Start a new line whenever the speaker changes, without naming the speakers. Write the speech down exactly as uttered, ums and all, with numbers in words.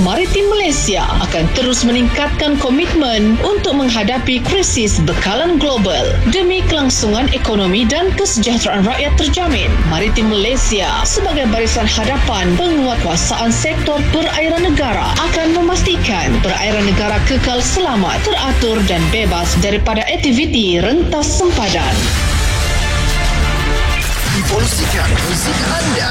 Maritim Malaysia akan terus meningkatkan komitmen untuk menghadapi krisis bekalan global demi kelangsungan ekonomi dan kesejahteraan rakyat terjamin. Maritim Malaysia sebagai barisan hadapan penguatkuasaan sektor perairan negara akan memastikan perairan negara kekal selamat, teratur dan bebas daripada aktiviti rentas sempadan.
Polisikan muzik anda.